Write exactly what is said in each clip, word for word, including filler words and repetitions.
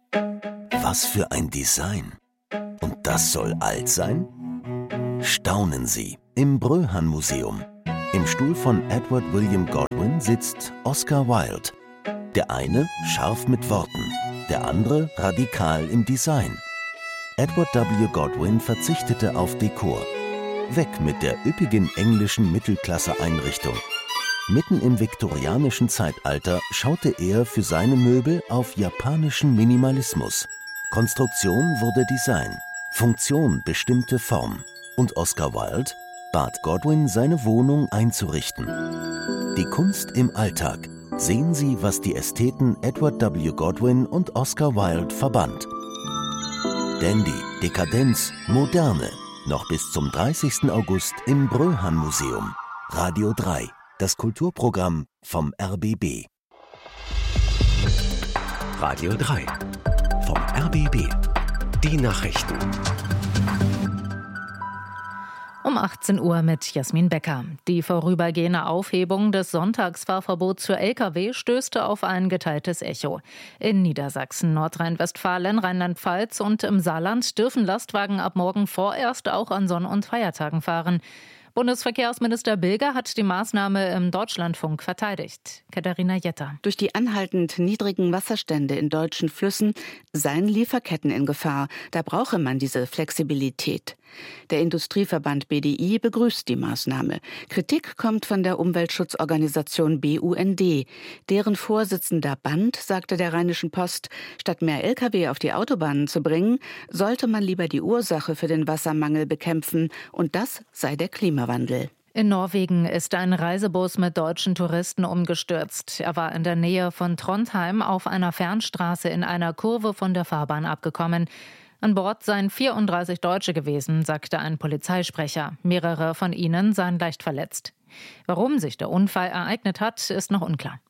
Was für ein Design! Und das soll alt sein? Staunen Sie im Bröhan-Museum. Im Stuhl von Edward William Godwin sitzt Oscar Wilde. Der eine scharf mit Worten, der andere radikal im Design. Edward W. Godwin verzichtete auf Dekor. Weg mit der üppigen englischen Mittelklasse-Einrichtung. Mitten im viktorianischen Zeitalter schaute er für seine Möbel auf japanischen Minimalismus. Konstruktion wurde Design, Funktion bestimmte Form. Und Oscar Wilde bat Godwin, seine Wohnung einzurichten. Die Kunst im Alltag. Sehen Sie, was die Ästheten Edward W. Godwin und Oscar Wilde verband. Dandy, Dekadenz, Moderne. Noch bis zum dreißigsten August im Bröhan-Museum. Radio drei. Das Kulturprogramm vom R B B. Radio drei. Vom R B B. Die Nachrichten. Um achtzehn Uhr mit Jasmin Becker. Die vorübergehende Aufhebung des Sonntagsfahrverbots für L K W stößte auf ein geteiltes Echo. In Niedersachsen, Nordrhein-Westfalen, Rheinland-Pfalz und im Saarland dürfen Lastwagen ab morgen vorerst auch an Sonn- und Feiertagen fahren. Bundesverkehrsminister Bilger hat die Maßnahme im Deutschlandfunk verteidigt. Katharina Jetter. Durch die anhaltend niedrigen Wasserstände in deutschen Flüssen seien Lieferketten in Gefahr. Da brauche man diese Flexibilität. Der Industrieverband B D I begrüßt die Maßnahme. Kritik kommt von der Umweltschutzorganisation B U N D. Deren Vorsitzender Band sagte der Rheinischen Post, statt mehr L K W auf die Autobahnen zu bringen, sollte man lieber die Ursache für den Wassermangel bekämpfen. Und das sei der Klimawandel. In Norwegen ist ein Reisebus mit deutschen Touristen umgestürzt. Er war in der Nähe von Trondheim auf einer Fernstraße in einer Kurve von der Fahrbahn abgekommen. An Bord seien vierunddreißig Deutsche gewesen, sagte ein Polizeisprecher. Mehrere von ihnen seien leicht verletzt. Warum sich der Unfall ereignet hat, ist noch unklar.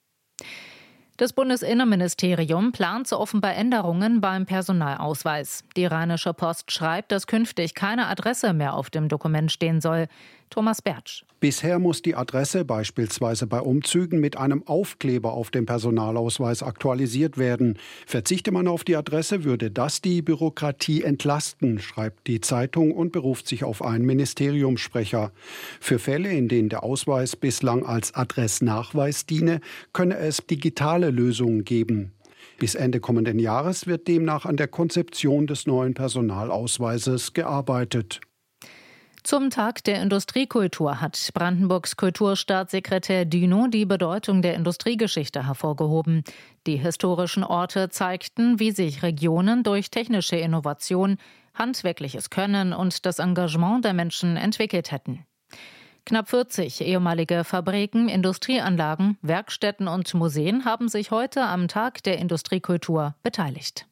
Das Bundesinnenministerium plant so offenbar Änderungen beim Personalausweis. Die Rheinische Post schreibt, dass künftig keine Adresse mehr auf dem Dokument stehen soll. Thomas Bertsch. Bisher muss die Adresse beispielsweise bei Umzügen mit einem Aufkleber auf dem Personalausweis aktualisiert werden. Verzichte man auf die Adresse, würde das die Bürokratie entlasten, schreibt die Zeitung und beruft sich auf einen Ministeriumssprecher. Für Fälle, in denen der Ausweis bislang als Adressnachweis diene, könne es digitale Lösungen geben. Bis Ende kommenden Jahres wird demnach an der Konzeption des neuen Personalausweises gearbeitet. Zum Tag der Industriekultur hat Brandenburgs Kulturstaatssekretär Dünow die Bedeutung der Industriegeschichte hervorgehoben. Die historischen Orte zeigten, wie sich Regionen durch technische Innovation, handwerkliches Können und das Engagement der Menschen entwickelt hätten. Knapp vierzig ehemalige Fabriken, Industrieanlagen, Werkstätten und Museen haben sich heute am Tag der Industriekultur beteiligt.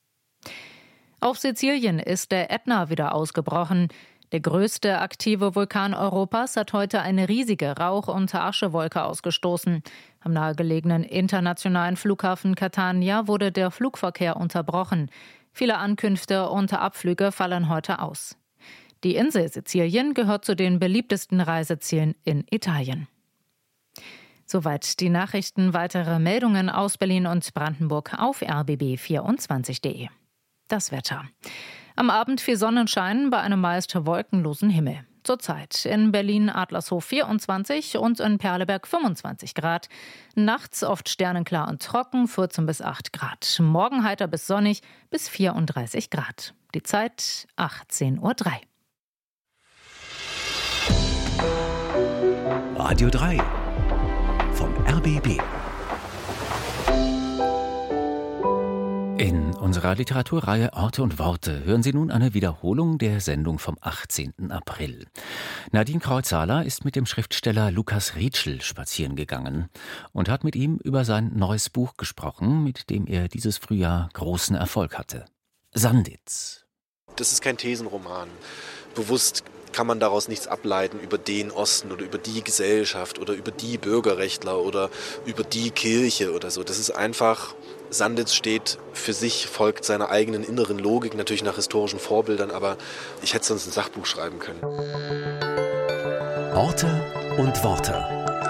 Auf Sizilien ist der Ätna wieder ausgebrochen. Der größte aktive Vulkan Europas hat heute eine riesige Rauch- und Aschewolke ausgestoßen. Am nahegelegenen internationalen Flughafen Catania wurde der Flugverkehr unterbrochen. Viele Ankünfte und Abflüge fallen heute aus. Die Insel Sizilien gehört zu den beliebtesten Reisezielen in Italien. Soweit die Nachrichten. Weitere Meldungen aus Berlin und Brandenburg auf r b b vierundzwanzig punkt de. Das Wetter. Am Abend viel Sonnenschein bei einem meist wolkenlosen Himmel. Zurzeit in Berlin Adlershof vierundzwanzig und in Perleberg fünfundzwanzig Grad. Nachts oft sternenklar und trocken, vierzehn bis acht Grad. Morgen heiter bis sonnig bis vierunddreißig Grad. Die Zeit achtzehn Uhr drei. Radio drei vom R B B. In unserer Literaturreihe Orte und Worte hören Sie nun eine Wiederholung der Sendung vom achtzehnten April. Nadine Kreuzhaler ist mit dem Schriftsteller Lukas Rietschel spazieren gegangen und hat mit ihm über sein neues Buch gesprochen, mit dem er dieses Frühjahr großen Erfolg hatte. Sanditz. Das ist kein Thesenroman. Bewusst kann man daraus nichts ableiten über den Osten oder über die Gesellschaft oder über die Bürgerrechtler oder über die Kirche oder so. Das ist einfach, Sanditz steht für sich, folgt seiner eigenen inneren Logik, natürlich nach historischen Vorbildern, aber ich hätte sonst ein Sachbuch schreiben können. Orte und Worte.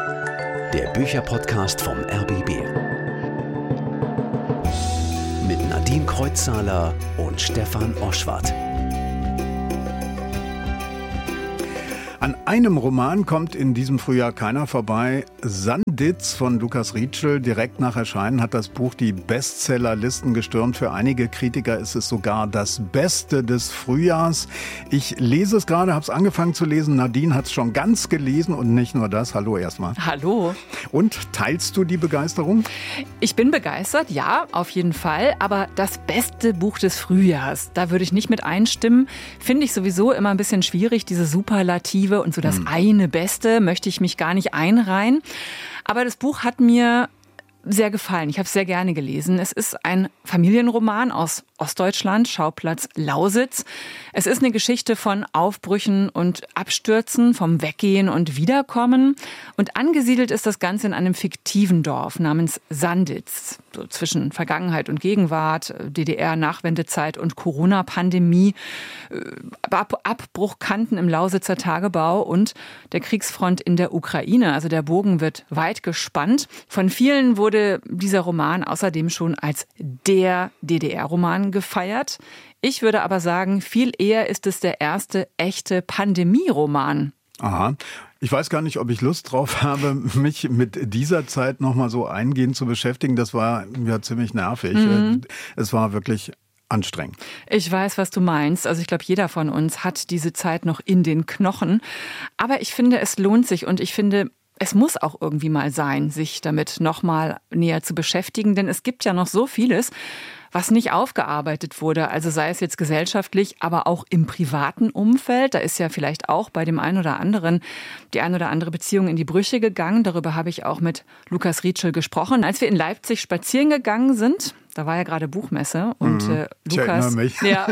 Der Bücherpodcast vom R B B. Mit Nadine Kreuzzahler und Stefan Oschwart. An einem Roman kommt in diesem Frühjahr keiner vorbei. Sanditz von Lukas Rietschel. Direkt nach Erscheinen hat das Buch die Bestsellerlisten gestürmt. Für einige Kritiker ist es sogar das Beste des Frühjahrs. Ich lese es gerade, habe es angefangen zu lesen. Nadine hat es schon ganz gelesen und nicht nur das. Hallo erstmal. Hallo. Und teilst du die Begeisterung? Ich bin begeistert, ja, auf jeden Fall. Aber das beste Buch des Frühjahrs, da würde ich nicht mit einstimmen. Finde ich sowieso immer ein bisschen schwierig, diese Superlative. Und so das hm. eine Beste möchte ich mich gar nicht einreihen. Aber das Buch hat mir sehr gefallen. Ich habe es sehr gerne gelesen. Es ist ein Familienroman aus Ostdeutschland, Schauplatz Lausitz. Es ist eine Geschichte von Aufbrüchen und Abstürzen, vom Weggehen und Wiederkommen. Und angesiedelt ist das Ganze in einem fiktiven Dorf namens Sanditz. So zwischen Vergangenheit und Gegenwart, D D R-Nachwendezeit und Corona-Pandemie, Ab- Abbruchkanten im Lausitzer Tagebau und der Kriegsfront in der Ukraine. Also der Bogen wird weit gespannt. Von vielen wurde dieser Roman außerdem schon als der D D R-Roman gefeiert. Ich würde aber sagen, viel eher ist es der erste echte Pandemie-Roman. Aha. Ich weiß gar nicht, ob ich Lust drauf habe, mich mit dieser Zeit nochmal so eingehend zu beschäftigen. Das war ja ziemlich nervig. Mhm. Es war wirklich anstrengend. Ich weiß, was du meinst. Also ich glaube, jeder von uns hat diese Zeit noch in den Knochen. Aber ich finde, es lohnt sich und ich finde, es muss auch irgendwie mal sein, sich damit noch mal näher zu beschäftigen, denn es gibt ja noch so vieles, was nicht aufgearbeitet wurde. Also sei es jetzt gesellschaftlich, aber auch im privaten Umfeld. Da ist ja vielleicht auch bei dem einen oder anderen die ein oder andere Beziehung in die Brüche gegangen. Darüber habe ich auch mit Lukas Rietschel gesprochen. Als wir in Leipzig spazieren gegangen sind, da war ja gerade Buchmesse und äh, Lukas, ja,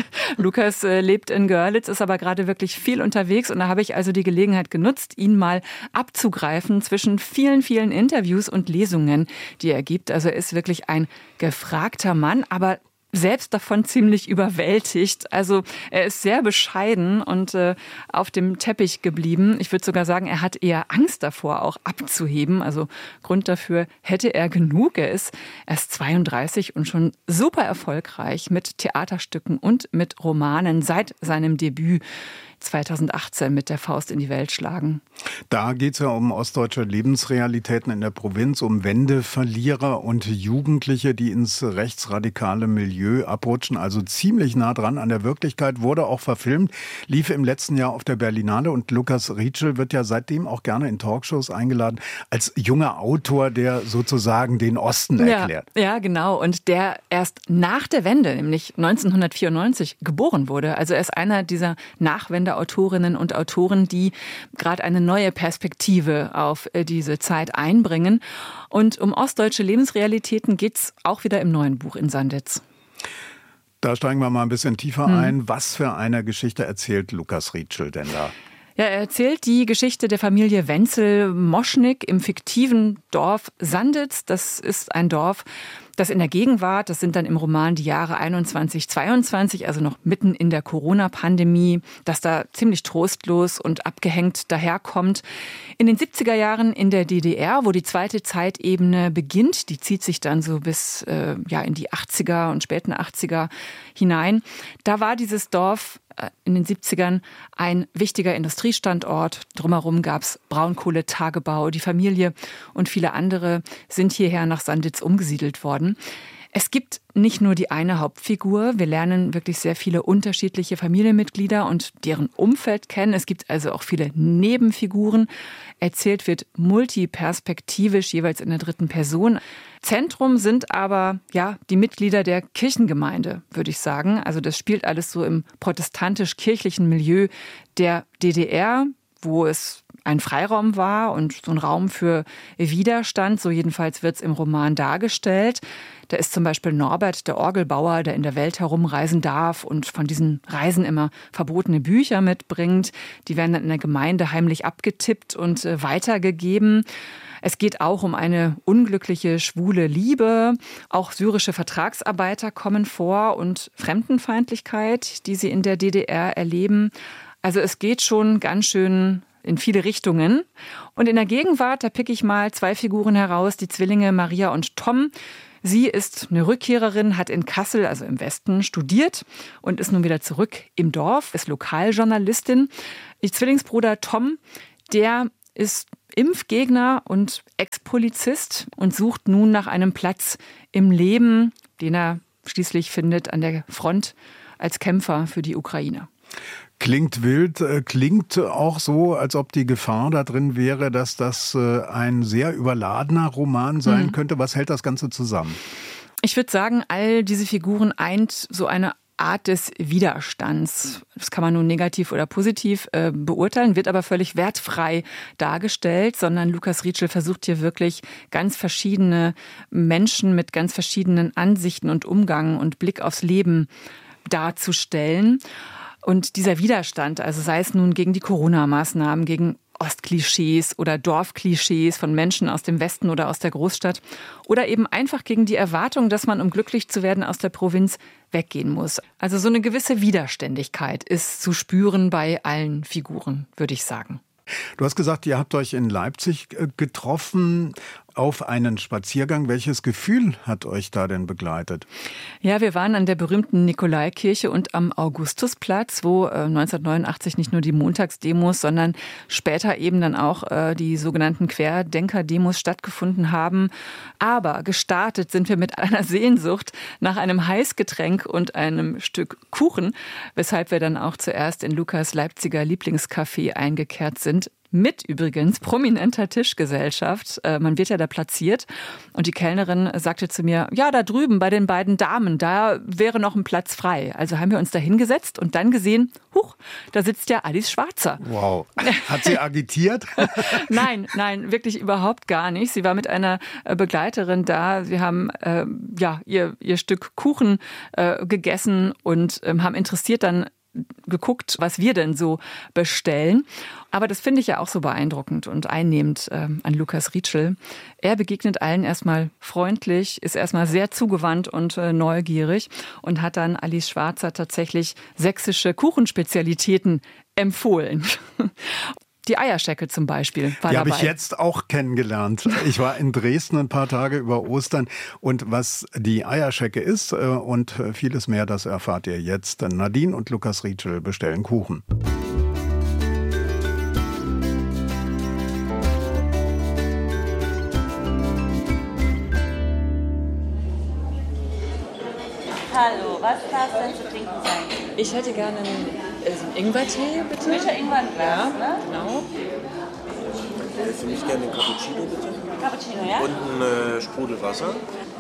Lukas äh, lebt in Görlitz, ist aber gerade wirklich viel unterwegs und da habe ich also die Gelegenheit genutzt, ihn mal abzugreifen zwischen vielen, vielen Interviews und Lesungen, die er gibt. Also er ist wirklich ein gefragter Mann, aber selbst davon ziemlich überwältigt. Also er ist sehr bescheiden und äh, auf dem Teppich geblieben. Ich würde sogar sagen, er hat eher Angst davor, auch abzuheben. Also Grund dafür hätte er genug. Er ist erst zweiunddreißig und schon super erfolgreich mit Theaterstücken und mit Romanen seit seinem Debüt zweitausendachtzehn mit der Faust in die Welt schlagen. Da geht es ja um ostdeutsche Lebensrealitäten in der Provinz, um Wendeverlierer und Jugendliche, die ins rechtsradikale Milieu abrutschen, also ziemlich nah dran an der Wirklichkeit, wurde auch verfilmt, lief im letzten Jahr auf der Berlinale und Lukas Rietschel wird ja seitdem auch gerne in Talkshows eingeladen, als junger Autor, der sozusagen den Osten erklärt. Ja, ja, genau. Und der erst nach der Wende, nämlich neunzehnhundertvierundneunzig, geboren wurde. Also er ist einer dieser Nachwende Autorinnen und Autoren, die gerade eine neue Perspektive auf diese Zeit einbringen. Und um ostdeutsche Lebensrealitäten geht es auch wieder im neuen Buch in Sanditz. Da steigen wir mal ein bisschen tiefer hm. ein. Was für eine Geschichte erzählt Lukas Rietschel denn da? Ja, er erzählt die Geschichte der Familie Wenzel-Moschnig im fiktiven Dorf Sanditz. Das ist ein Dorf, das in der Gegenwart, das sind dann im Roman die Jahre einundzwanzig, zweiundzwanzig, also noch mitten in der Corona-Pandemie, das da ziemlich trostlos und abgehängt daherkommt. In den siebziger Jahren in der D D R, wo die zweite Zeitebene beginnt, die zieht sich dann so bis äh, ja, in die achtziger und späten achtziger hinein, da war dieses Dorf in den siebzigern ein wichtiger Industriestandort. Drumherum gab es Braunkohletagebau. Die Familie und viele andere sind hierher nach Sanditz umgesiedelt worden. Es gibt nicht nur die eine Hauptfigur. Wir lernen wirklich sehr viele unterschiedliche Familienmitglieder und deren Umfeld kennen. Es gibt also auch viele Nebenfiguren. Erzählt wird multiperspektivisch, jeweils in der dritten Person. Zentrum sind aber ja die Mitglieder der Kirchengemeinde, würde ich sagen. Also das spielt alles so im protestantisch-kirchlichen Milieu der D D R, wo es ein Freiraum war und so ein Raum für Widerstand. So jedenfalls wird es im Roman dargestellt. Da ist zum Beispiel Norbert, der Orgelbauer, der in der Welt herumreisen darf und von diesen Reisen immer verbotene Bücher mitbringt. Die werden dann in der Gemeinde heimlich abgetippt und äh, weitergegeben. Es geht auch um eine unglückliche, schwule Liebe. Auch syrische Vertragsarbeiter kommen vor und Fremdenfeindlichkeit, die sie in der D D R erleben. Also es geht schon ganz schön in viele Richtungen. Und in der Gegenwart, da pick ich mal zwei Figuren heraus, die Zwillinge Maria und Tom. Sie ist eine Rückkehrerin, hat in Kassel, also im Westen, studiert und ist nun wieder zurück im Dorf, ist Lokaljournalistin. Ihr Zwillingsbruder Tom, der ist Impfgegner und Ex-Polizist und sucht nun nach einem Platz im Leben, den er schließlich findet an der Front als Kämpfer für die Ukraine. Klingt wild, klingt auch so, als ob die Gefahr da drin wäre, dass das ein sehr überladener Roman sein mhm. könnte. Was hält das Ganze zusammen? Ich würde sagen, all diese Figuren eint so eine Art des Widerstands. Das kann man nun negativ oder positiv äh, beurteilen, wird aber völlig wertfrei dargestellt, sondern Lukas Rietschel versucht hier wirklich ganz verschiedene Menschen mit ganz verschiedenen Ansichten und Umgang und Blick aufs Leben darzustellen. Und dieser Widerstand, also sei es nun gegen die Corona-Maßnahmen, gegen Ostklischees oder Dorfklischees von Menschen aus dem Westen oder aus der Großstadt oder eben einfach gegen die Erwartung, dass man, um glücklich zu werden, aus der Provinz weggehen muss. Also so eine gewisse Widerständigkeit ist zu spüren bei allen Figuren, würde ich sagen. Du hast gesagt, ihr habt euch in Leipzig getroffen auf einen Spaziergang. Welches Gefühl hat euch da denn begleitet? Ja, wir waren an der berühmten Nikolaikirche und am Augustusplatz, wo neunzehnhundertneunundachtzig nicht nur die Montagsdemos, sondern später eben dann auch die sogenannten Querdenker-Demos stattgefunden haben. Aber gestartet sind wir mit einer Sehnsucht nach einem Heißgetränk und einem Stück Kuchen, weshalb wir dann auch zuerst in Lukas Leipziger Lieblingscafé eingekehrt sind. Mit übrigens prominenter Tischgesellschaft. Man wird ja da platziert. Und die Kellnerin sagte zu mir, ja, da drüben bei den beiden Damen, da wäre noch ein Platz frei. Also haben wir uns da hingesetzt und dann gesehen, huch, da sitzt ja Alice Schwarzer. Wow. Hat sie agitiert? Nein, nein, wirklich überhaupt gar nicht. Sie war mit einer Begleiterin da. Sie haben äh, ja, ihr, ihr Stück Kuchen äh, gegessen und äh, haben interessiert dann geguckt, was wir denn so bestellen. Aber das finde ich ja auch so beeindruckend und einnehmend äh, an Lukas Rietschel. Er begegnet allen erstmal freundlich, ist erstmal sehr zugewandt und äh, neugierig und hat dann Alice Schwarzer tatsächlich sächsische Kuchenspezialitäten empfohlen. Die Eierschecke zum Beispiel war Die dabei. habe ich jetzt auch kennengelernt. Ich war in Dresden ein paar Tage über Ostern. Und was die Eierschecke ist und vieles mehr, das erfahrt ihr jetzt. Nadine und Lukas Rietschel bestellen Kuchen. Hallo, was darf denn zu trinken sein? Ich hätte gerne einen, also einen Ingwertee, bitte. Bitte Ingwerglas, ja, ne? Genau. Für mich gerne einen Cappuccino, bitte. Cappuccino, ja? Und ein äh, Sprudelwasser.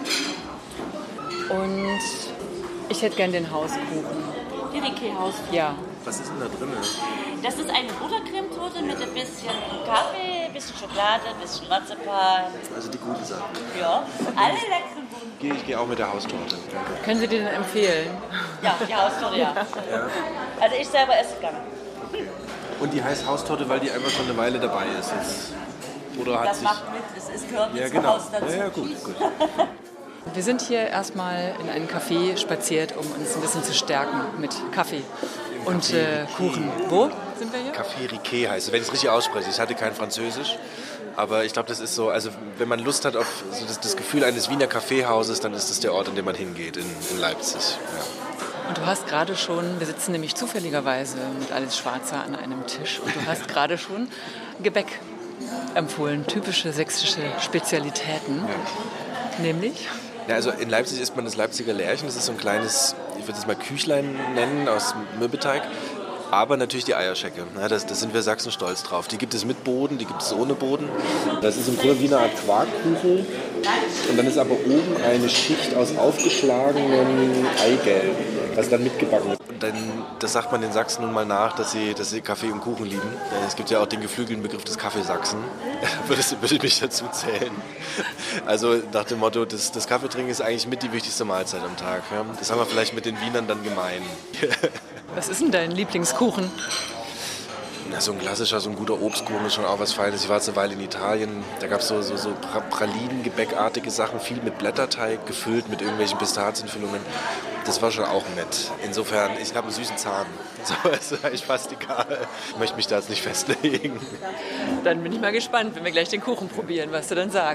Und ich hätte gerne den Hauskuchen. Die Riquet-Haus. Ja. Was ist denn da drin? Das ist eine Buttercremetorte mit ein bisschen Kaffee, ein bisschen Schokolade, ein bisschen Marzipan. Also die gute Sache. Ja, alle leckeren Kuchen. Geh, ich gehe auch mit der Haustorte. Danke. Können Sie die denn empfehlen? Ja, die Haustorte, ja. Ja. Also ich selber esse es gerne. Und die heißt Haustorte, weil die einfach schon eine Weile dabei ist. Jetzt. Oder hat Das sich... macht mit, es ist gehört mit Ja, zum genau. Haus dazu. Ja, ja, gut, gut. Wir sind hier erstmal in einen Café spaziert, um uns ein bisschen zu stärken mit Kaffee und äh, Kuchen. Wo sind wir hier? Café Riquet heißt es, wenn ich es richtig ausspreche. Ich hatte kein Französisch, aber ich glaube, das ist so, also wenn man Lust hat auf so das, das Gefühl eines Wiener Kaffeehauses, dann ist das der Ort, an dem man hingeht, in, in Leipzig. Ja. Und du hast gerade schon, wir sitzen nämlich zufälligerweise mit Alice Schwarzer an einem Tisch und du hast gerade schon Gebäck empfohlen, typische sächsische Spezialitäten, ja. Nämlich... Ja, also in Leipzig isst man das Leipziger Lärchen. Das ist so ein kleines, ich würde es mal Küchlein nennen, aus Mürbeteig. Aber natürlich die Eierschecke. Ja, das, das sind wir Sachsen stolz drauf. Die gibt es mit Boden, die gibt es ohne Boden. Das ist im Grunde wie eine Art Quarkkuchen. Und dann ist aber oben eine Schicht aus aufgeschlagenem Eigelb, was dann mitgebacken wird. Und dann, das sagt man den Sachsen nun mal nach, dass sie, dass sie Kaffee und Kuchen lieben. Es gibt ja auch den geflügelten Begriff des Kaffeesachsen. würde, würde ich mich dazu zählen. Also nach dem Motto, das, das Kaffeetrinken ist eigentlich mit die wichtigste Mahlzeit am Tag. Ja. Das haben wir vielleicht mit den Wienern dann gemein. Was ist denn dein Lieblingskuchen? Na, so ein klassischer, so ein guter Obstkuchen ist schon auch was Feines. Ich war jetzt eine Weile in Italien, da gab es so, so, so Pralinen-Gebäckartige Sachen, viel mit Blätterteig gefüllt, mit irgendwelchen Pistazienfüllungen. Das war schon auch nett. Insofern, ich habe einen süßen Zahn. So ist eigentlich fast egal. Ich möchte mich da jetzt nicht festlegen. Dann bin ich mal gespannt, wenn wir gleich den Kuchen probieren, was du dann sagst.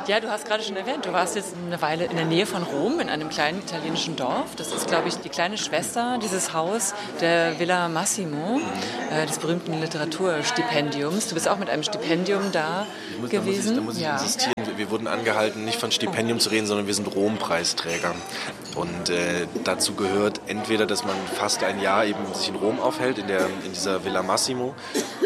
Ja, du hast gerade schon erwähnt, du warst jetzt eine Weile in der Nähe von Rom, in einem kleinen italienischen Dorf. Das ist, glaube ich, die kleine Schwester dieses Haus der Villa Massimo, äh, des berühmten Literaturstipendiums. Du bist auch mit einem Stipendium da ich muss, gewesen. Da muss ich, da muss ich ja. insistieren. Wir wurden angehalten, nicht von Stipendium zu reden, sondern wir sind Rom-Preisträger. Und äh, dazu gehört entweder, dass man fast ein Jahr eben sich in Rom aufhält, in, der, in dieser Villa Massimo,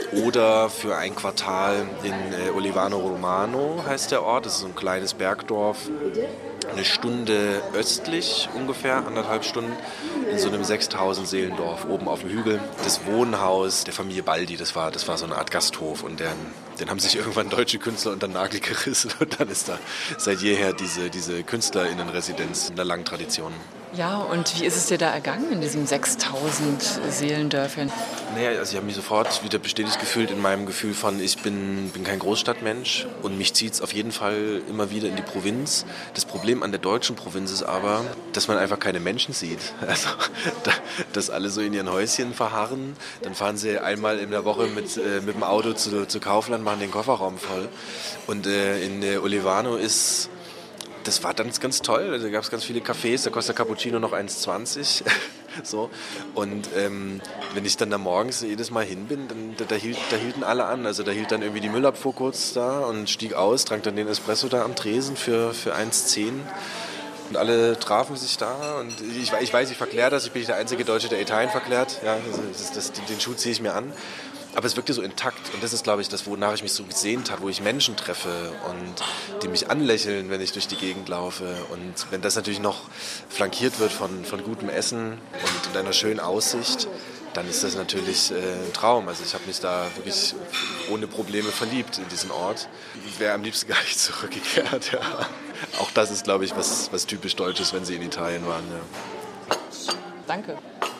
oder für ein Quartal in äh, Olivano Romano heißt der Ort. Das ist so ein kleines Bergdorf, eine Stunde östlich ungefähr, anderthalb Stunden, in so einem sechstausend Seelendorf oben auf dem Hügel. Das Wohnhaus der Familie Baldi, das war, das war so eine Art Gasthof, und den, den haben sich irgendwann deutsche Künstler unter den Nagel gerissen, und dann ist da seit jeher diese, diese KünstlerInnenresidenz in der langen Tradition. Ja, und wie ist es dir da ergangen in diesem sechstausend Seelendörfchen? Naja, also ich habe mich sofort wieder bestätigt gefühlt in meinem Gefühl von, ich bin, bin kein Großstadtmensch, und mich zieht es auf jeden Fall immer wieder in die Provinz. Das Problem an der deutschen Provinz ist aber, dass man einfach keine Menschen sieht. Also, da, dass alle so in ihren Häuschen verharren. Dann fahren sie einmal in der Woche mit, äh, mit dem Auto zu, zu Kaufland, machen den Kofferraum voll. Und äh, in äh, Olivano ist... Das war ganz, ganz toll. Da gab es ganz viele Cafés, da kostet der Cappuccino noch eins zwanzig. So. Und ähm, wenn ich dann da morgens jedes Mal hin bin, dann da, da, hielt, da hielten alle an. Also da hielt dann irgendwie die Müllabfuhr kurz da und stieg aus, trank dann den Espresso da am Tresen für, für eins zehn. Und alle trafen sich da. Und ich, ich weiß, ich verkläre das. Ich bin nicht der einzige Deutsche, der Italien verklärt. Ja, also das, das, den Schuh ziehe ich mir an. Aber es wirkte so intakt, und das ist, glaube ich, das, wonach ich mich so gesehnt habe, wo ich Menschen treffe und die mich anlächeln, wenn ich durch die Gegend laufe. Und wenn das natürlich noch flankiert wird von, von gutem Essen und einer schönen Aussicht, dann ist das natürlich äh, ein Traum. Also ich habe mich da wirklich ohne Probleme verliebt in diesen Ort. Ich wäre am liebsten gar nicht zurückgekehrt. Ja. Auch das ist, glaube ich, was, was typisch Deutsches, wenn Sie in Italien waren. Ja. Danke.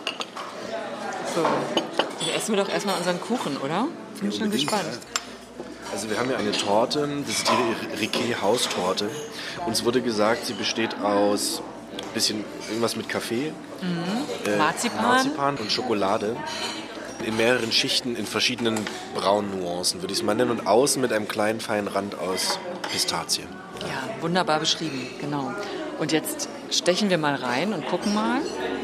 So. Dann essen wir doch erstmal unseren Kuchen, oder? Bin schon gespannt. Also wir haben hier eine Torte, das ist die Riquet-Haustorte. Uns wurde gesagt, sie besteht aus ein bisschen irgendwas mit Kaffee, mhm. äh, Marzipan. Marzipan und Schokolade. In mehreren Schichten, in verschiedenen Braunnuancen, würde ich es mal nennen. Und außen mit einem kleinen, feinen Rand aus Pistazie. Ja, wunderbar beschrieben, genau. Und jetzt stechen wir mal rein und gucken mal.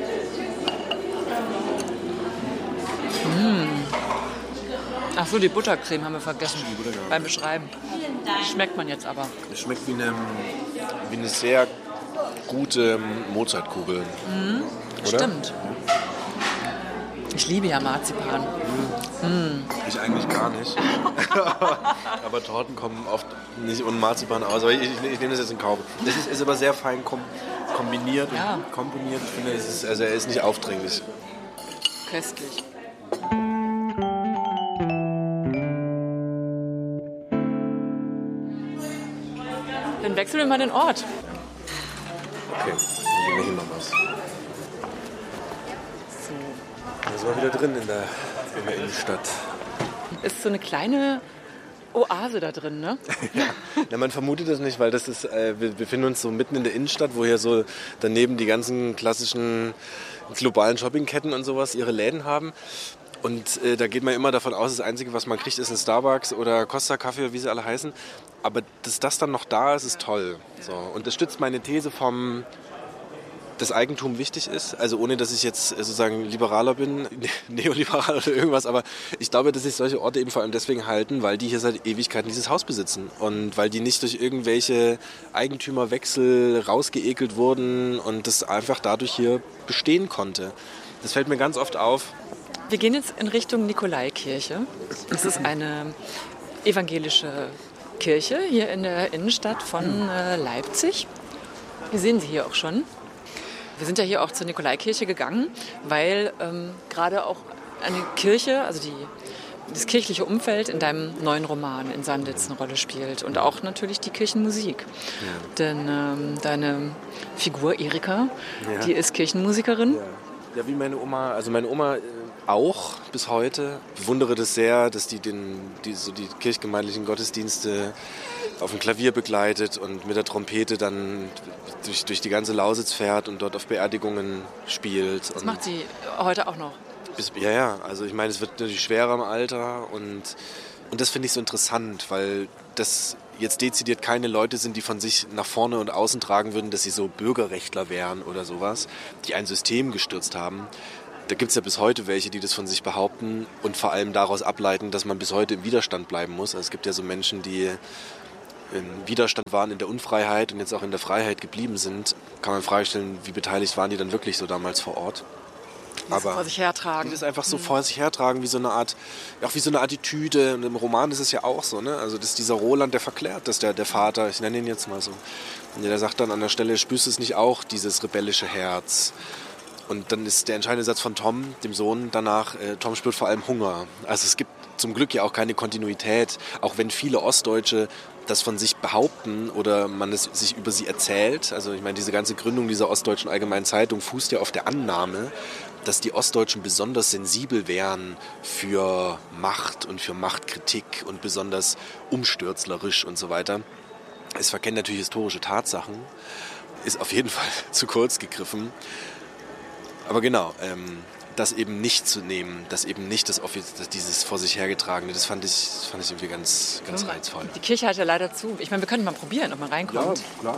Mmh. Ach so, die Buttercreme haben wir vergessen beim Beschreiben. Schmeckt man jetzt aber. Es schmeckt wie eine, wie eine sehr gute Mozartkugel. Mhm. Oder? Stimmt. Ich liebe ja Marzipan. Mhm. Mhm. Ich eigentlich gar nicht. Aber Torten kommen oft nicht ohne Marzipan aus. Aber ich, ich, ich nehme das jetzt in Kauf. Das ist, ist aber sehr fein kom kombiniert ja. und komponiert. Ich finde, es ist, also er ist nicht aufdringlich. Köstlich. Dann wechseln wir mal den Ort. Okay, dann gehen wir hier noch was. So. Da sind wir wieder drin in der, in der Innenstadt. Ist so eine kleine Oase da drin, ne? Ja. Ja, man vermutet das nicht, weil das ist, äh, wir befinden uns so mitten in der Innenstadt, wo hier so daneben die ganzen klassischen globalen Shoppingketten und sowas ihre Läden haben. Und äh, da geht man immer davon aus, das Einzige, was man kriegt, ist ein Starbucks oder Costa Kaffee, wie sie alle heißen. Aber dass das dann noch da ist, ist toll. So. Und das stützt meine These vom, dass Eigentum wichtig ist. Also ohne, dass ich jetzt sozusagen liberaler bin, neoliberal oder irgendwas. Aber ich glaube, dass sich solche Orte eben vor allem deswegen halten, weil die hier seit Ewigkeiten dieses Haus besitzen. Und weil die nicht durch irgendwelche Eigentümerwechsel rausgeekelt wurden und das einfach dadurch hier bestehen konnte. Das fällt mir ganz oft auf. Wir gehen jetzt in Richtung Nikolaikirche. Das ist eine evangelische Kirche hier in der Innenstadt von äh, Leipzig. Wir sehen sie hier auch schon. Wir sind ja hier auch zur Nikolaikirche gegangen, weil ähm, gerade auch eine Kirche, also die, das kirchliche Umfeld in deinem neuen Roman in Sanditz eine Rolle spielt. Und auch natürlich die Kirchenmusik. Ja. Denn ähm, deine Figur Erika, ja. die ist Kirchenmusikerin. Ja. ja, wie meine Oma. Also meine Oma auch bis heute. Ich bewundere das sehr, dass die, den, die, so die kirchgemeindlichen Gottesdienste auf dem Klavier begleitet und mit der Trompete dann durch, durch die ganze Lausitz fährt und dort auf Beerdigungen spielt. Das und macht sie heute auch noch? Bis, ja, ja. Also ich meine, es wird natürlich schwerer im Alter und, und das finde ich so interessant, weil das jetzt dezidiert keine Leute sind, die von sich nach vorne und außen tragen würden, dass sie so Bürgerrechtler wären oder sowas, die ein System gestürzt haben. Da gibt es ja bis heute welche, die das von sich behaupten und vor allem daraus ableiten, dass man bis heute im Widerstand bleiben muss. Also es gibt ja so Menschen, die im Widerstand waren in der Unfreiheit und jetzt auch in der Freiheit geblieben sind. Kann man Frage stellen, wie beteiligt waren die dann wirklich so damals vor Ort? Die das vor sich hertragen. Die das einfach so mhm. vor sich hertragen, wie so eine Art, auch wie so eine Attitüde. Und im Roman ist es ja auch so, ne? Also das ist dieser Roland, der verklärt, dass der, der Vater, ich nenne ihn jetzt mal so. Und der sagt dann an der Stelle, spürst du es nicht auch, dieses rebellische Herz? Und dann ist der entscheidende Satz von Tom, dem Sohn, danach, äh, Tom spürt vor allem Hunger. Also es gibt zum Glück ja auch keine Kontinuität, auch wenn viele Ostdeutsche das von sich behaupten oder man es sich über sie erzählt. Also ich meine, diese ganze Gründung dieser Ostdeutschen Allgemeinen Zeitung fußt ja auf der Annahme, dass die Ostdeutschen besonders sensibel wären für Macht und für Machtkritik und besonders umstürzlerisch und so weiter. Es verkennt natürlich historische Tatsachen, ist auf jeden Fall zu kurz gegriffen. Aber genau, ähm, das eben nicht zu nehmen, das eben nicht das, das dieses vor sich hergetragene, das fand ich, das fand ich irgendwie ganz, ganz reizvoll. Die Kirche hat ja leider zu. Ich meine, wir können mal probieren, ob man reinkommt. Ja, klar.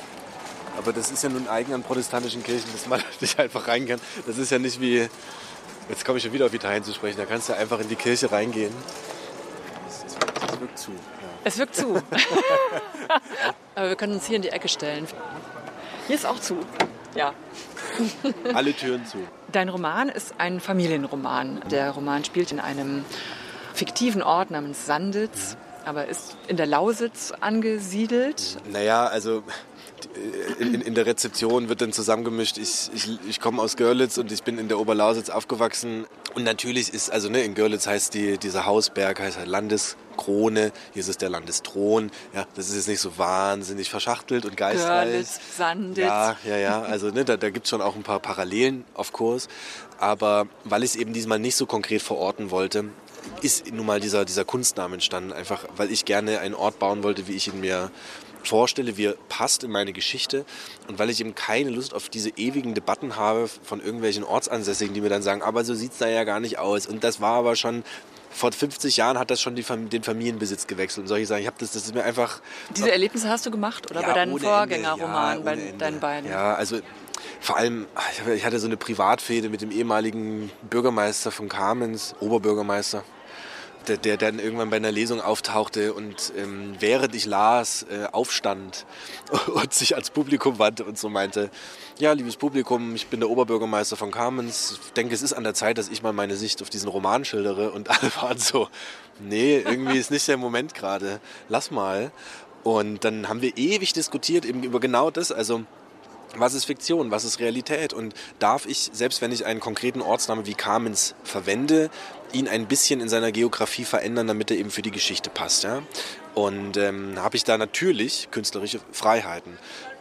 Aber das ist ja nun eigen an protestantischen Kirchen, dass man nicht einfach rein kann. Das ist ja nicht wie, jetzt komme ich schon wieder auf Italien zu sprechen, da kannst du einfach in die Kirche reingehen. Es, es, es wirkt zu. Ja. Es wirkt zu. Aber wir können uns hier in die Ecke stellen. Hier ist auch zu. Ja. Alle Türen zu. Dein Roman ist ein Familienroman. Der Roman spielt in einem fiktiven Ort namens Sanditz, aber ist in der Lausitz angesiedelt. Naja, also in, in der Rezeption wird dann zusammengemischt. Ich, ich, ich komme aus Görlitz und ich bin in der Oberlausitz aufgewachsen. Und natürlich ist, also ne, in Görlitz heißt die, dieser Hausberg heißt halt Landeskrone, hier ist es der Landesthron. Ja, das ist jetzt nicht so wahnsinnig verschachtelt und geistreich. Görlitz, Sanditz. Ja, ja, ja. Also ne, da, da gibt es schon auch ein paar Parallelen auf Kurs. Aber weil ich es eben diesmal nicht so konkret verorten wollte, ist nun mal dieser, dieser Kunstname entstanden. Einfach, weil ich gerne einen Ort bauen wollte, wie ich ihn mir vorstelle, wie er passt in meine Geschichte und weil ich eben keine Lust auf diese ewigen Debatten habe von irgendwelchen Ortsansässigen, die mir dann sagen, aber so sieht es da ja gar nicht aus und das war aber schon, vor fünfzig Jahren hat das schon die, den Familienbesitz gewechselt und solche Sachen. Ich habe das, das ist mir einfach... Diese Erlebnisse hast du gemacht oder ja, bei deinen Vorgängerromanen, ja, bei Ende. Deinen beiden? Ja, also vor allem, ich hatte so eine Privatfehde mit dem ehemaligen Bürgermeister von Kamenz, Oberbürgermeister, Der, der dann irgendwann bei einer Lesung auftauchte und ähm, während ich las, äh, aufstand und sich ans Publikum wandte und so meinte, ja, liebes Publikum, ich bin der Oberbürgermeister von Kamenz, ich denke, es ist an der Zeit, dass ich mal meine Sicht auf diesen Roman schildere und alle waren so, nee, irgendwie ist nicht der Moment gerade, lass mal. Und dann haben wir ewig diskutiert eben über genau das, also was ist Fiktion, was ist Realität und darf ich, selbst wenn ich einen konkreten Ortsnamen wie Kamenz verwende, ihn ein bisschen in seiner Geografie verändern, damit er eben für die Geschichte passt. Ja? Und ähm, habe ich da natürlich künstlerische Freiheiten.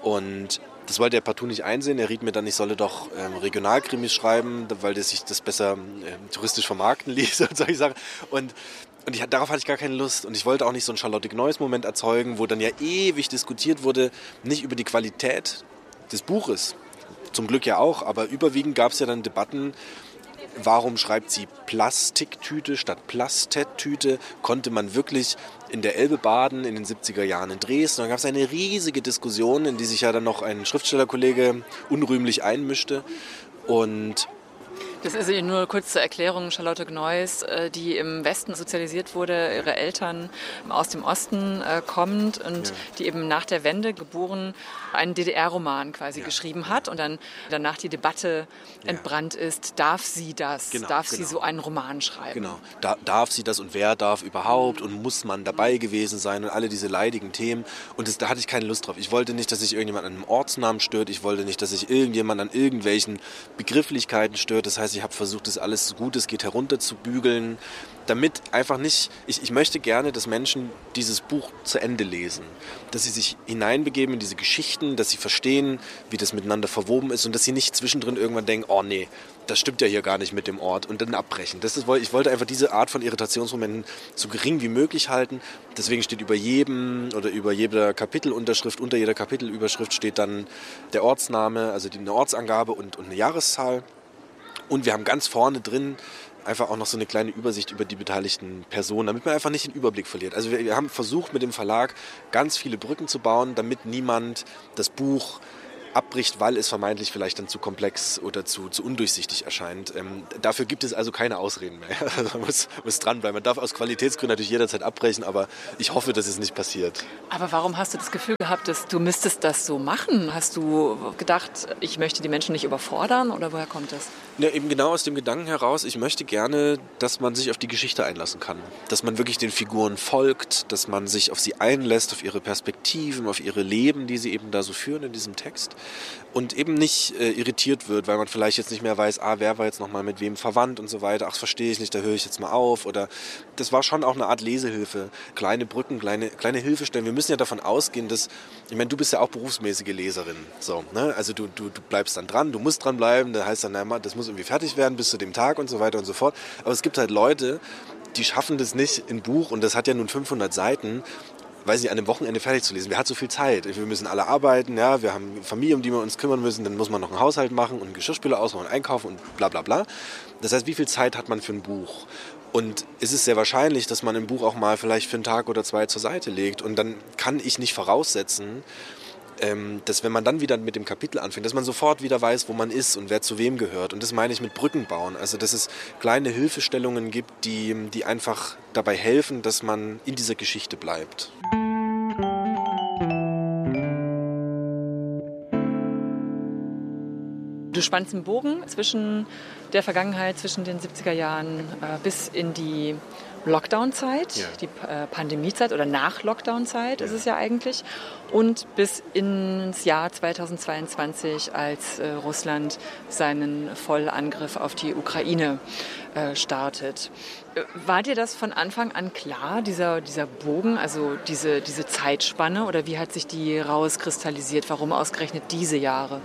Und das wollte er partout nicht einsehen. Er riet mir dann, ich solle doch ähm, Regionalkrimis schreiben, weil das sich das besser ähm, touristisch vermarkten ließ und solche Sachen. Und Und ich, darauf hatte ich gar keine Lust. Und ich wollte auch nicht so einen Charlotte Gneuss-Moment erzeugen, wo dann ja ewig diskutiert wurde, nicht über die Qualität des Buches. Zum Glück ja auch, aber überwiegend gab es ja dann Debatten, warum schreibt sie Plastiktüte statt Plastettüte? Konnte man wirklich in der Elbe baden in den siebziger Jahren in Dresden? Da gab es eine riesige Diskussion, in die sich ja dann noch ein Schriftstellerkollege unrühmlich einmischte. Und das ist nur kurz zur Erklärung, Charlotte Gneuss, die im Westen sozialisiert wurde, ihre Eltern aus dem Osten kommt und ja. die eben nach der Wende geboren einen D D R-Roman quasi ja. geschrieben hat und dann danach die Debatte ja. entbrannt ist, darf sie das, genau, darf genau. sie so einen Roman schreiben? Genau, da, darf sie das und wer darf überhaupt und muss man dabei gewesen sein und alle diese leidigen Themen und das, da hatte ich keine Lust drauf. Ich wollte nicht, dass sich irgendjemand an einem Ortsnamen stört, ich wollte nicht, dass sich irgendjemand an irgendwelchen Begrifflichkeiten stört, das heißt, ich habe versucht, das alles so gut es geht herunterzubügeln, damit einfach nicht, ich, ich möchte gerne, dass Menschen dieses Buch zu Ende lesen, dass sie sich hineinbegeben in diese Geschichten, dass sie verstehen, wie das miteinander verwoben ist und dass sie nicht zwischendrin irgendwann denken, oh nee, das stimmt ja hier gar nicht mit dem Ort und dann abbrechen. Das ist, ich wollte einfach diese Art von Irritationsmomenten so gering wie möglich halten, deswegen steht über jedem oder über jeder Kapitelunterschrift, unter jeder Kapitelüberschrift steht dann der Ortsname, also eine Ortsangabe und, und eine Jahreszahl. Und wir haben ganz vorne drin einfach auch noch so eine kleine Übersicht über die beteiligten Personen, damit man einfach nicht den Überblick verliert. Also wir, wir haben versucht mit dem Verlag ganz viele Brücken zu bauen, damit niemand das Buch abbricht, weil es vermeintlich vielleicht dann zu komplex oder zu, zu undurchsichtig erscheint. Ähm, dafür gibt es also keine Ausreden mehr. Also man muss, muss dranbleiben. Man darf aus Qualitätsgründen natürlich jederzeit abbrechen, aber ich hoffe, dass es nicht passiert. Aber warum hast du das Gefühl gehabt, dass du müsstest das so machen? Hast du gedacht, ich möchte die Menschen nicht überfordern oder woher kommt das? Ja, eben genau aus dem Gedanken heraus, ich möchte gerne, dass man sich auf die Geschichte einlassen kann. Dass man wirklich den Figuren folgt, dass man sich auf sie einlässt, auf ihre Perspektiven, auf ihre Leben, die sie eben da so führen in diesem Text. Und eben nicht äh, irritiert wird, weil man vielleicht jetzt nicht mehr weiß, ah, wer war jetzt nochmal mit wem verwandt und so weiter. Ach, das verstehe ich nicht, da höre ich jetzt mal auf. Oder das war schon auch eine Art Lesehilfe. Kleine Brücken, kleine, kleine Hilfestellen. Wir müssen ja davon ausgehen, dass, ich meine, du bist ja auch berufsmäßige Leserin. So, ne? Also du, du, du bleibst dann dran, du musst dran bleiben. Da heißt dann, na, das muss irgendwie fertig werden bis zu dem Tag und so weiter und so fort. Aber es gibt halt Leute, die schaffen das nicht in Buch und das hat ja nun fünfhundert Seiten, weiß nicht, an einem Wochenende fertig zu lesen. Wer hat so viel Zeit? Wir müssen alle arbeiten, ja, wir haben Familie, um die wir uns kümmern müssen, dann muss man noch einen Haushalt machen und einen Geschirrspüler ausräumen und einkaufen und bla bla bla. Das heißt, wie viel Zeit hat man für ein Buch? Und es ist sehr wahrscheinlich, dass man ein Buch auch mal vielleicht für einen Tag oder zwei zur Seite legt und dann kann ich nicht voraussetzen, ähm, dass wenn man dann wieder mit dem Kapitel anfängt, dass man sofort wieder weiß, wo man ist und wer zu wem gehört. Und das meine ich mit Brücken bauen. Also dass es kleine Hilfestellungen gibt, die, die einfach dabei helfen, dass man in dieser Geschichte bleibt. Du spannst einen Bogen zwischen der Vergangenheit, zwischen den siebziger Jahren äh, bis in die Lockdown-Zeit, ja. die äh, Pandemie-Zeit oder Nach-Lockdown-Zeit ja. ist es ja eigentlich, und bis ins Jahr zweitausendzweiundzwanzig, als äh, Russland seinen Vollangriff auf die Ukraine äh, startet. War dir das von Anfang an klar, dieser, dieser Bogen, also diese, diese Zeitspanne, oder wie hat sich die rauskristallisiert? Warum ausgerechnet diese Jahre?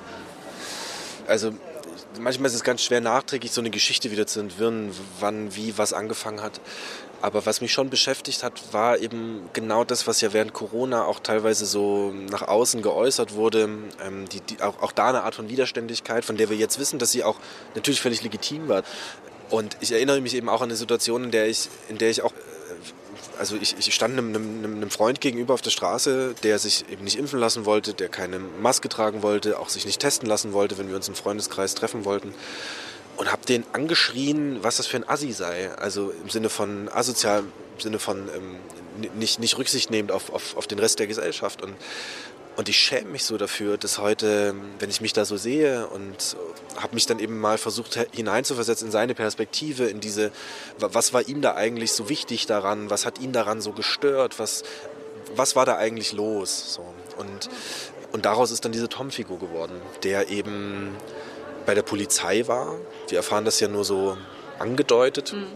Also manchmal ist es ganz schwer, nachträglich so eine Geschichte wieder zu entwirren, wann, wie, was angefangen hat. Aber was mich schon beschäftigt hat, war eben genau das, was ja während Corona auch teilweise so nach außen geäußert wurde. Ähm, die, die, auch, auch da eine Art von Widerständigkeit, von der wir jetzt wissen, dass sie auch natürlich völlig legitim war. Und ich erinnere mich eben auch an eine Situation, in der ich, in der ich auch... Also ich, ich stand einem, einem, einem Freund gegenüber auf der Straße, der sich eben nicht impfen lassen wollte, der keine Maske tragen wollte, auch sich nicht testen lassen wollte, wenn wir uns im Freundeskreis treffen wollten. Und habe den angeschrien, was das für ein Assi sei. Also im Sinne von asozial, im Sinne von ähm, nicht, nicht Rücksicht nehmend auf, auf, auf den Rest der Gesellschaft. Und, und ich schäme mich so dafür, dass heute, wenn ich mich da so sehe, und habe mich dann eben mal versucht hineinzuversetzen in seine Perspektive, in diese, was war ihm da eigentlich so wichtig daran, was hat ihn daran so gestört, was, was war da eigentlich los? So. Und, und daraus ist dann diese Tom-Figur geworden, der eben bei der Polizei war. Wir erfahren das ja nur so angedeutet. Mhm.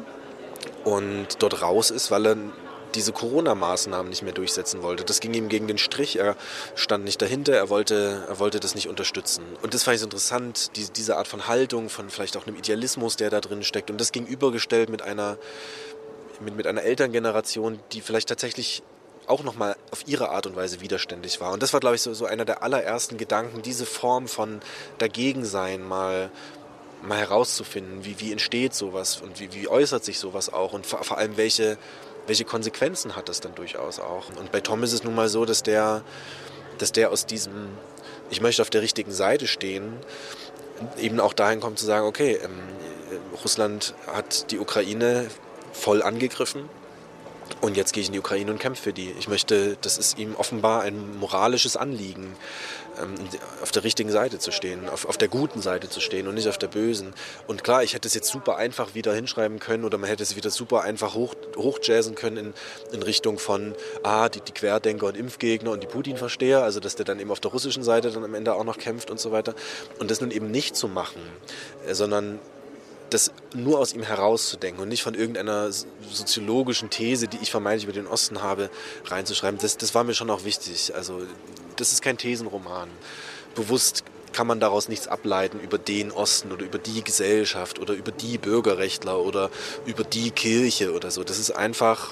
Und dort raus ist, weil er diese Corona-Maßnahmen nicht mehr durchsetzen wollte. Das ging ihm gegen den Strich, er stand nicht dahinter, er wollte, er wollte das nicht unterstützen. Und das fand ich so interessant, die, diese Art von Haltung, von vielleicht auch einem Idealismus, der da drin steckt. Und das gegenübergestellt mit einer, mit, mit einer Elterngeneration, die vielleicht tatsächlich auch nochmal auf ihre Art und Weise widerständig war. Und das war, glaube ich, so, so einer der allerersten Gedanken, diese Form von Dagegensein mal mal herauszufinden, wie, wie entsteht sowas und wie, wie äußert sich sowas auch und vor, vor allem welche Welche Konsequenzen hat das dann durchaus auch? Und bei Tom ist es nun mal so, dass der, dass der aus diesem, ich möchte auf der richtigen Seite stehen, eben auch dahin kommt zu sagen, okay, ähm, Russland hat die Ukraine voll angegriffen und jetzt gehe ich in die Ukraine und kämpfe für die. Ich möchte, das ist ihm offenbar ein moralisches Anliegen, ähm, auf der richtigen Seite zu stehen, auf, auf der guten Seite zu stehen und nicht auf der bösen. Und klar, ich hätte es jetzt super einfach wieder hinschreiben können oder man hätte es wieder super einfach hoch, hochjazzen können in, in Richtung von ah, die, die Querdenker und Impfgegner und die Putin-Versteher, also dass der dann eben auf der russischen Seite dann am Ende auch noch kämpft und so weiter. Und das nun eben nicht zu machen, äh, sondern das nur aus ihm herauszudenken und nicht von irgendeiner soziologischen These, die ich vermeintlich über den Osten habe, reinzuschreiben, das, das war mir schon auch wichtig. Also das ist kein Thesenroman. Bewusst kann man daraus nichts ableiten über den Osten oder über die Gesellschaft oder über die Bürgerrechtler oder über die Kirche oder so. Das ist einfach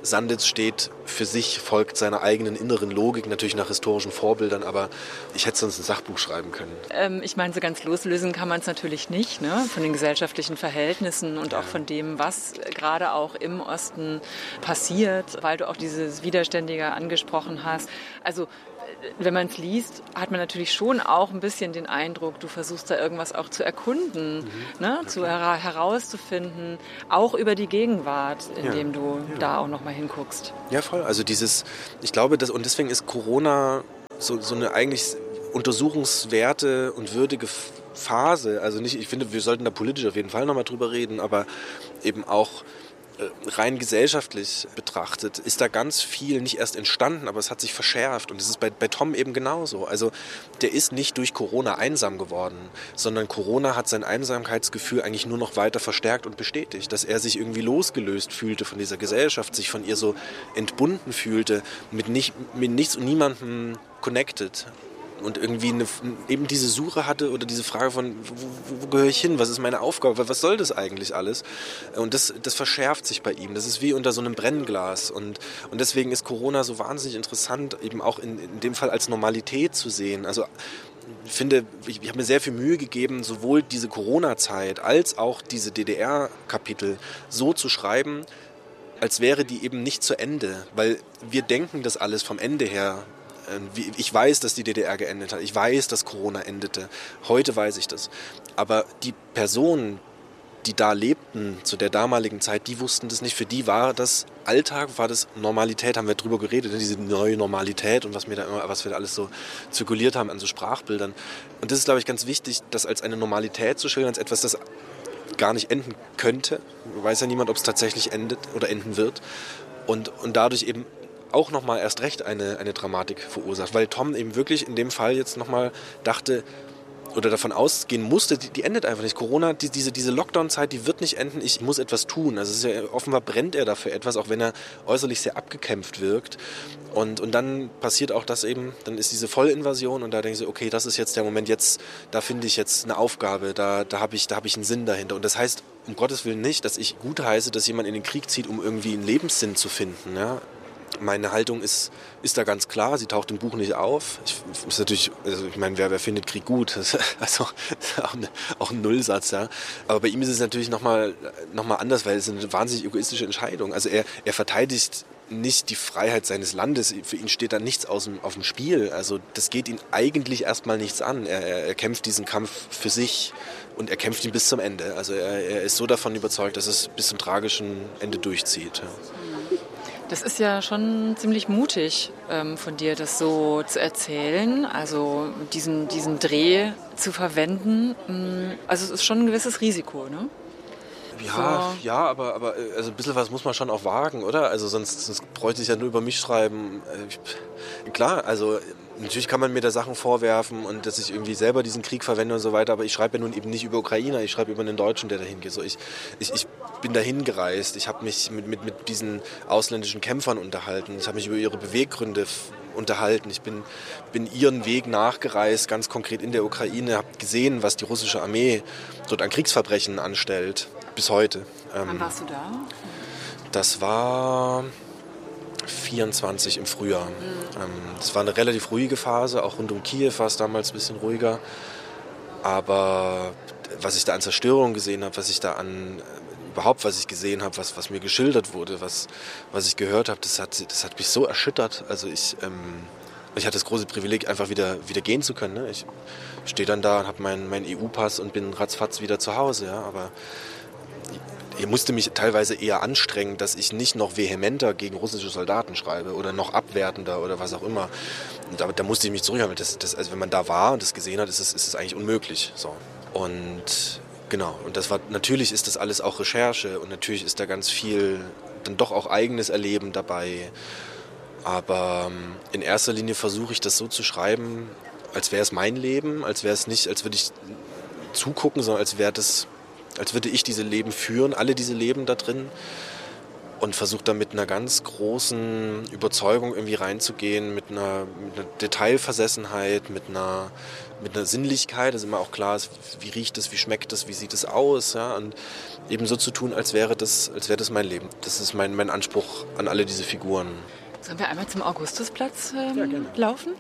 Sanditz steht für sich, folgt seiner eigenen inneren Logik, natürlich nach historischen Vorbildern, aber ich hätte sonst ein Sachbuch schreiben können. Ähm, ich meine, so ganz loslösen kann man es natürlich nicht, ne? Von den gesellschaftlichen Verhältnissen und ja. auch von dem, was gerade auch im Osten passiert, weil du auch dieses Widerständige angesprochen hast. Also wenn man es liest, hat man natürlich schon auch ein bisschen den Eindruck, du versuchst da irgendwas auch zu erkunden, mhm. ne? zu her- herauszufinden, auch über die Gegenwart, indem ja. du ja. da auch nochmal hinguckst. Ja, voll. Also dieses, ich glaube, das, und deswegen ist Corona so, so eine eigentlich untersuchungswerte und würdige Phase. Also nicht, ich finde, wir sollten da politisch auf jeden Fall nochmal drüber reden, aber eben auch rein gesellschaftlich betrachtet, ist da ganz viel nicht erst entstanden, aber es hat sich verschärft. Und das ist bei, bei Tom eben genauso. Also der ist nicht durch Corona einsam geworden, sondern Corona hat sein Einsamkeitsgefühl eigentlich nur noch weiter verstärkt und bestätigt, dass er sich irgendwie losgelöst fühlte von dieser Gesellschaft, sich von ihr so entbunden fühlte, mit, nicht, mit nichts und niemandem connected. Und irgendwie eine, eben diese Suche hatte oder diese Frage von, wo, wo gehöre ich hin, was ist meine Aufgabe, was soll das eigentlich alles? Und das, das verschärft sich bei ihm, das ist wie unter so einem Brennglas. Und, und deswegen ist Corona so wahnsinnig interessant, eben auch in, in dem Fall als Normalität zu sehen. Also ich finde, ich, ich habe mir sehr viel Mühe gegeben, sowohl diese Corona-Zeit als auch diese D D R-Kapitel so zu schreiben, als wäre die eben nicht zu Ende. Weil wir denken das alles vom Ende her. Ich weiß, dass die D D R geendet hat. Ich weiß, dass Corona endete. Heute weiß ich das. Aber die Personen, die da lebten zu der damaligen Zeit, die wussten das nicht. Für die war das Alltag, war das Normalität, haben wir drüber geredet, diese neue Normalität und was wir da immer, was wir da alles so zirkuliert haben an so Sprachbildern. Und das ist, glaube ich, ganz wichtig, das als eine Normalität zu schildern, als etwas, das gar nicht enden könnte. Weiß ja niemand, ob es tatsächlich endet oder enden wird. Und, und dadurch eben auch nochmal erst recht eine, eine Dramatik verursacht, weil Tom eben wirklich in dem Fall jetzt nochmal dachte oder davon ausgehen musste, die, die endet einfach nicht. Corona, die, diese, diese Lockdown-Zeit, die wird nicht enden, ich muss etwas tun. Also es ist ja, offenbar brennt er dafür etwas, auch wenn er äußerlich sehr abgekämpft wirkt. Und, und dann passiert auch das eben, dann ist diese Vollinvasion und da denke ich, okay, das ist jetzt der Moment, jetzt, da finde ich jetzt eine Aufgabe, da, da habe ich, da hab ich einen Sinn dahinter. Und das heißt, um Gottes Willen nicht, dass ich gutheiße, dass jemand in den Krieg zieht, um irgendwie einen Lebenssinn zu finden, ja. Meine Haltung ist, ist da ganz klar, sie taucht im Buch nicht auf. Ich, ist natürlich, also ich meine, wer, wer findet Krieg gut? Also auch, eine, auch ein Nullsatz, ja. Aber bei ihm ist es natürlich nochmal noch mal anders, weil es ist eine wahnsinnig egoistische Entscheidung. Also er, er verteidigt nicht die Freiheit seines Landes. Für ihn steht da nichts aus dem, auf dem Spiel. Also das geht ihn eigentlich erstmal nichts an. Er, er, er kämpft diesen Kampf für sich und er kämpft ihn bis zum Ende. Also er, er ist so davon überzeugt, dass es bis zum tragischen Ende durchzieht. Ja. Das ist ja schon ziemlich mutig ähm, von dir, das so zu erzählen, also diesen, diesen Dreh zu verwenden. Also es ist schon ein gewisses Risiko, ne? Ja, so. ja, aber, aber also ein bisschen was muss man schon auch wagen, oder? Also sonst, sonst bräuchte ich ja nur über mich schreiben. Ich, klar, also natürlich kann man mir da Sachen vorwerfen und dass ich irgendwie selber diesen Krieg verwende und so weiter, aber ich schreibe ja nun eben nicht über Ukrainer, ich schreibe über einen Deutschen, der dahin geht. So, ich, ich, ich bin dahin gereist, ich habe mich mit, mit, mit diesen ausländischen Kämpfern unterhalten, ich habe mich über ihre Beweggründe unterhalten, ich bin, bin ihren Weg nachgereist, ganz konkret in der Ukraine, habe gesehen, was die russische Armee dort an Kriegsverbrechen anstellt, bis heute. Wann warst du da? Das war vierundzwanzig im Frühjahr. Mhm. Das war eine relativ ruhige Phase, auch rund um Kiew war es damals ein bisschen ruhiger. Aber was ich da an Zerstörung gesehen habe, was ich da an, überhaupt was ich gesehen habe, was, was mir geschildert wurde, was, was ich gehört habe, das hat, das hat mich so erschüttert. Also ich, ähm, ich hatte das große Privileg, einfach wieder, wieder gehen zu können. Ne? Ich stehe dann da und habe meinen mein E U-Pass und bin ratzfatz wieder zu Hause. Ja? Aber ich musste mich teilweise eher anstrengen, dass ich nicht noch vehementer gegen russische Soldaten schreibe oder noch abwertender oder was auch immer. Da, da musste ich mich zurückhalten. Das, das, also wenn man da war und das gesehen hat, ist es, ist es eigentlich unmöglich. So. Und genau, und das war, natürlich ist das alles auch Recherche und natürlich ist da ganz viel dann doch auch eigenes Erleben dabei. Aber in erster Linie versuche ich das so zu schreiben, als wäre es mein Leben, als wäre es nicht, als würde ich zugucken, sondern als wäre das, als würde ich diese Leben führen, alle diese Leben da drin. und versuche da mit einer ganz großen Überzeugung irgendwie reinzugehen, mit einer, mit einer Detailversessenheit, mit einer, mit einer Sinnlichkeit, dass immer auch klar ist, wie riecht es, wie schmeckt es, wie sieht es aus, ja? Und eben so zu tun, als wäre das, als wäre das mein Leben. Das ist mein, mein Anspruch an alle diese Figuren. Sollen wir einmal zum Augustusplatz ähm, ja, gerne. laufen?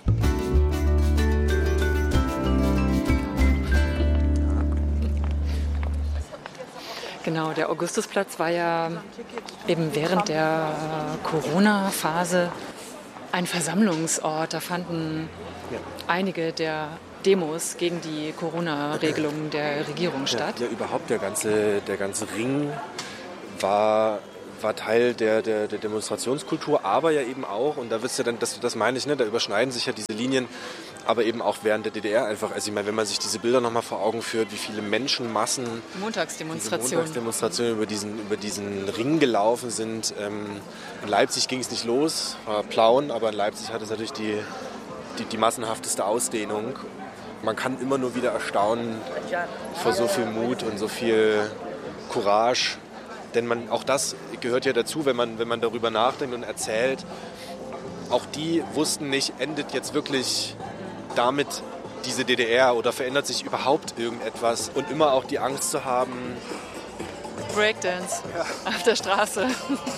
Genau, der Augustusplatz war ja eben während der Corona-Phase ein Versammlungsort. Da fanden einige der Demos gegen die Corona-Regelungen der Regierung statt. Ja, ja, überhaupt der ganze, der ganze Ring war, war Teil der, der, der Demonstrationskultur, aber ja eben auch, und da wird's ja dann, das, das meine ich, ne, da überschneiden sich ja diese Linien, aber eben auch während der D D R einfach. Also ich meine, wenn man sich diese Bilder nochmal vor Augen führt, wie viele Menschenmassen Montagsdemonstrationen Montagsdemonstrationen über diesen, über diesen Ring gelaufen sind. Ähm, in Leipzig ging es nicht los, war Plauen, aber in Leipzig hat es natürlich die, die, die massenhafteste Ausdehnung. Man kann immer nur wieder erstaunen vor so viel Mut und so viel Courage. Denn man, auch das gehört ja dazu, wenn man, wenn man darüber nachdenkt und erzählt. Auch die wussten nicht, endet jetzt wirklich damit diese D D R oder verändert sich überhaupt irgendetwas. Und immer auch die Angst zu haben. Breakdance ja. Auf der Straße.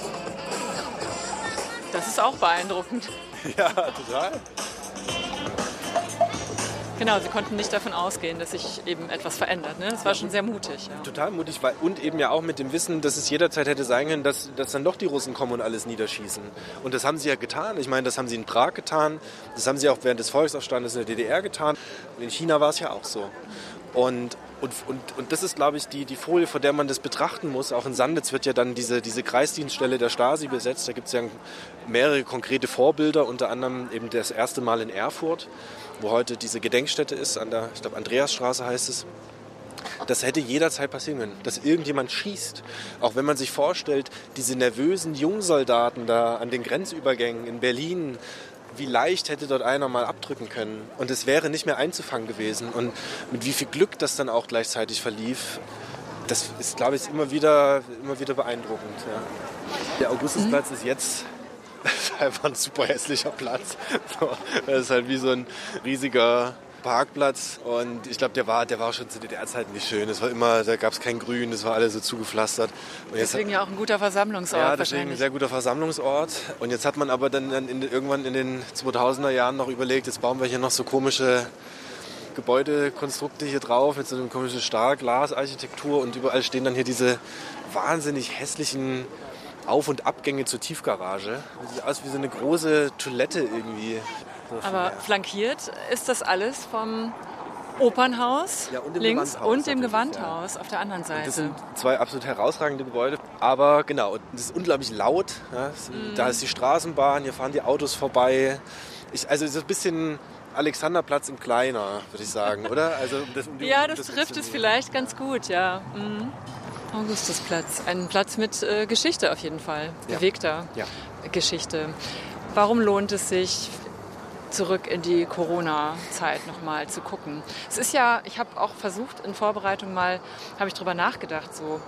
Das ist auch beeindruckend. Ja, total. Genau, sie konnten nicht davon ausgehen, dass sich eben etwas verändert. Ne? Das war schon sehr mutig. Ja. Total mutig, weil, und eben ja auch mit dem Wissen, dass es jederzeit hätte sein können, dass, dass dann doch die Russen kommen und alles niederschießen. Und das haben sie ja getan. Ich meine, das haben sie in Prag getan, das haben sie auch während des Volksaufstandes in der D D R getan. Und in China war es ja auch so. Und, und, und, und das ist, glaube ich, die, die Folie, vor der man das betrachten muss. Auch in Sanditz wird ja dann diese, diese Kreisdienststelle der Stasi besetzt. Da gibt es ja mehrere konkrete Vorbilder, unter anderem eben das erste Mal in Erfurt, wo heute diese Gedenkstätte ist, an der, ich glaube, Andreasstraße heißt es. Das hätte jederzeit passieren können, dass irgendjemand schießt. Auch wenn man sich vorstellt, diese nervösen Jungsoldaten da an den Grenzübergängen in Berlin, wie leicht hätte dort einer mal abdrücken können. Und es wäre nicht mehr einzufangen gewesen. Und mit wie viel Glück das dann auch gleichzeitig verlief, das ist, glaube ich, immer wieder, immer wieder beeindruckend. Ja. Der Augustusplatz mhm. ist jetzt... Das ist einfach ein super hässlicher Platz. Das ist halt wie so ein riesiger Parkplatz. Und ich glaube, der war, der war schon zu D D R-Zeiten nicht schön. Es war immer, da gab es kein Grün, das war alles so zugepflastert. Und deswegen hat, ja auch ein guter Versammlungsort. Ja, deswegen ein sehr guter Versammlungsort. Und jetzt hat man aber dann, dann in, irgendwann in den zweitausender Jahren noch überlegt, jetzt bauen wir hier noch so komische Gebäudekonstrukte hier drauf mit so einer komischen Stahlglasarchitektur. Und überall stehen dann hier diese wahnsinnig hässlichen Auf- und Abgänge zur Tiefgarage. Das sieht aus wie so eine große Toilette irgendwie. Aber flankiert ist das alles vom Opernhaus ja, und dem links Gewandhaus und dem Gewandhaus ja. auf der anderen Seite. Und das sind zwei absolut herausragende Gebäude. Aber genau, das ist unglaublich laut. Ja. Mm. Da ist die Straßenbahn, hier fahren die Autos vorbei. Ich, also so ein bisschen Alexanderplatz im Kleiner, würde ich sagen, oder? Also, das, um die, ja, um das, das trifft es vielleicht ganz gut, ja. Mhm. Augustusplatz, ein Platz mit äh, Geschichte auf jeden Fall, ja. bewegter ja. Geschichte. Warum lohnt es sich, zurück in die Corona-Zeit nochmal zu gucken? Es ist ja, ich habe auch versucht, in Vorbereitung mal, habe ich drüber nachgedacht, so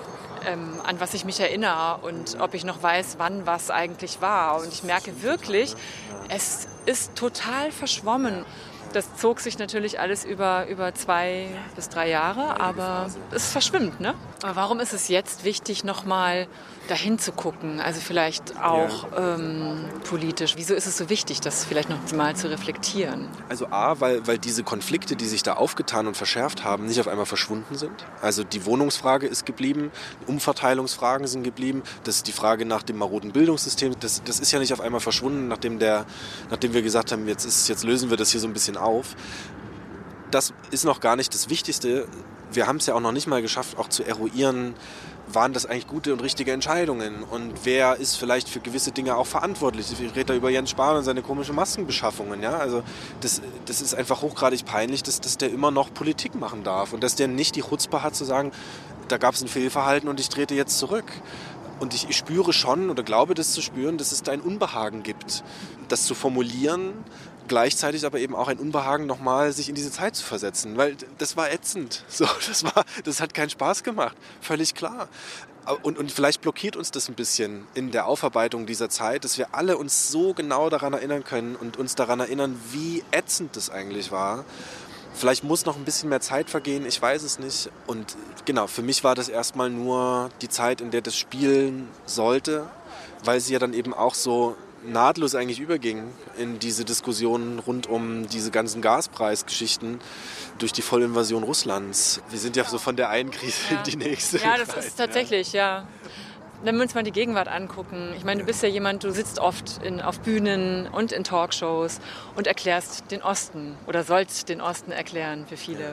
ähm, an was ich mich erinnere und ob ich noch weiß, wann was eigentlich war. Und ich merke wirklich, es ist total verschwommen. Das zog sich natürlich alles über, über zwei bis drei Jahre, aber es verschwimmt, ne? Aber warum ist es jetzt wichtig, nochmal dahin zu gucken? Also vielleicht auch ja. ähm, politisch. Wieso ist es so wichtig, das vielleicht noch mal zu reflektieren? Also A, weil, weil diese Konflikte, die sich da aufgetan und verschärft haben, nicht auf einmal verschwunden sind. Also die Wohnungsfrage ist geblieben, Umverteilungsfragen sind geblieben. Das ist die Frage nach dem maroden Bildungssystem. Das, das ist ja nicht auf einmal verschwunden, nachdem, der, nachdem wir gesagt haben, jetzt, ist, jetzt lösen wir das hier so ein bisschen auf. Das ist noch gar nicht das Wichtigste. Wir haben es ja auch noch nicht mal geschafft, auch zu eruieren, waren das eigentlich gute und richtige Entscheidungen und wer ist vielleicht für gewisse Dinge auch verantwortlich. Ich rede da über Jens Spahn und seine komische Maskenbeschaffungen. Ja? Also das, das ist einfach hochgradig peinlich, dass, dass der immer noch Politik machen darf und dass der nicht die Chutzpe hat zu sagen, da gab es ein Fehlverhalten und ich trete jetzt zurück. Und ich, ich spüre schon oder glaube das zu spüren, dass es da ein Unbehagen gibt, das zu formulieren, gleichzeitig aber eben auch ein Unbehagen, nochmal sich in diese Zeit zu versetzen. Weil das war ätzend. So, das, war, das hat keinen Spaß gemacht. Völlig klar. Und, und vielleicht blockiert uns das ein bisschen in der Aufarbeitung dieser Zeit, dass wir alle uns so genau daran erinnern können und uns daran erinnern, wie ätzend das eigentlich war. Vielleicht muss noch ein bisschen mehr Zeit vergehen, ich weiß es nicht. Und genau, für mich war das erstmal nur die Zeit, in der das spielen sollte, weil sie ja dann eben auch so nahtlos eigentlich überging in diese Diskussionen rund um diese ganzen Gaspreisgeschichten durch die Vollinvasion Russlands. Wir sind ja so von der einen Krise ja. in die nächste. Ja, das ist tatsächlich, ja. Wenn wir uns mal die Gegenwart angucken. Ich meine, du bist ja jemand, du sitzt oft in, auf Bühnen und in Talkshows und erklärst den Osten oder sollst den Osten erklären für viele.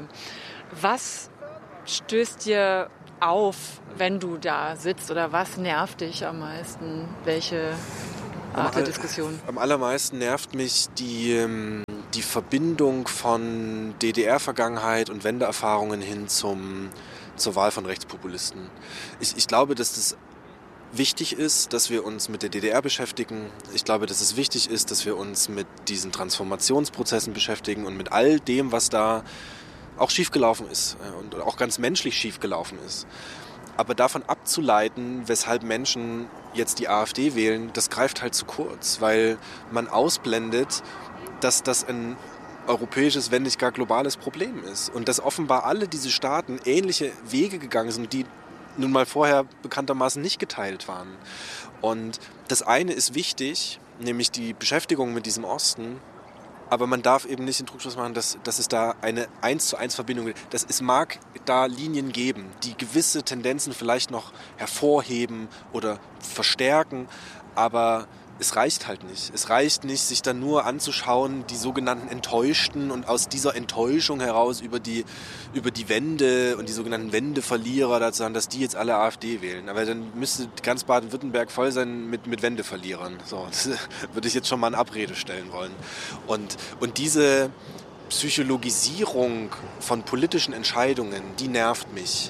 Was stößt dir auf, wenn du da sitzt, oder was nervt dich am meisten? Welche Art der Diskussion? Am allermeisten nervt mich die, die Verbindung von D D R-Vergangenheit und Wendeerfahrungen hin zum, zur Wahl von Rechtspopulisten. Ich, ich glaube, dass das wichtig ist, dass wir uns mit der D D R beschäftigen. Ich glaube, dass es wichtig ist, dass wir uns mit diesen Transformationsprozessen beschäftigen und mit all dem, was da auch schiefgelaufen ist und auch ganz menschlich schiefgelaufen ist. Aber davon abzuleiten, weshalb Menschen jetzt die AfD wählen, das greift halt zu kurz, weil man ausblendet, dass das ein europäisches, wenn nicht gar globales Problem ist. Und dass offenbar alle diese Staaten ähnliche Wege gegangen sind, die nun mal vorher bekanntermaßen nicht geteilt waren. Und das eine ist wichtig, nämlich die Beschäftigung mit diesem Osten. Aber man darf eben nicht den Trugschluss machen, dass, dass es da eine eins zu eins Verbindung gibt. Das, es mag da Linien geben, die gewisse Tendenzen vielleicht noch hervorheben oder verstärken, aber es reicht halt nicht. Es reicht nicht, sich dann nur anzuschauen, die sogenannten Enttäuschten und aus dieser Enttäuschung heraus über die, über die Wende und die sogenannten Wendeverlierer dazu sagen, dass die jetzt alle AfD wählen. Aber dann müsste ganz Baden-Württemberg voll sein mit, mit Wendeverlierern. So, das würde ich jetzt schon mal in Abrede stellen wollen. Und, und diese Psychologisierung von politischen Entscheidungen, die nervt mich.